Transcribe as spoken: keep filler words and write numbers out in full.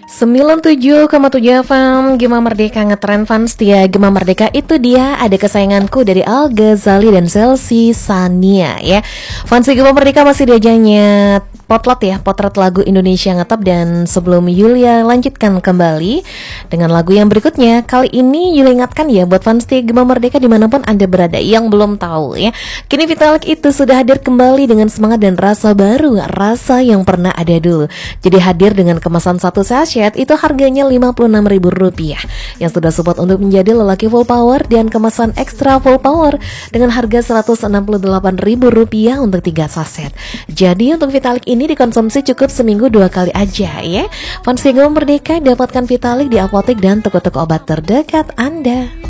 sembilan puluh tujuh koma tujuh F M Gema Merdeka ngetren fans setia Gema Merdeka. Itu dia ada kesayanganku dari Al Ghazali dan Chelsea Sania ya. Fans Gema Merdeka masih diajanya potlot ya, potret lagu Indonesia ngetop. Dan sebelum Yulia lanjutkan kembali dengan lagu yang berikutnya, kali ini Yulia ingatkan ya buat fans setia Gema Merdeka dimanapun Anda berada yang belum tahu ya, kini Vitalik itu sudah hadir kembali dengan semangat dan rasa baru, rasa yang pernah ada dulu. Jadi hadir dengan kemasan satu sachet itu harganya lima puluh enam ribu rupiah yang sudah support untuk menjadi lelaki full power, dan kemasan ekstra full power dengan harga seratus enam puluh delapan ribu rupiah untuk tiga saset. Jadi untuk Vitalik ini dikonsumsi cukup seminggu dua kali aja ya. Fans Gema Merdeka, dapatkan Vitalik di apotek dan toko-toko obat terdekat Anda.